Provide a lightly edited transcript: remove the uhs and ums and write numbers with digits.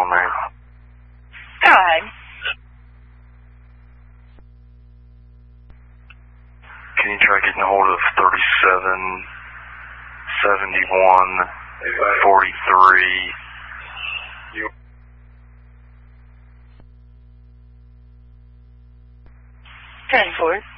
for me? Go ahead. Can you try getting a hold of 377143? 10-4.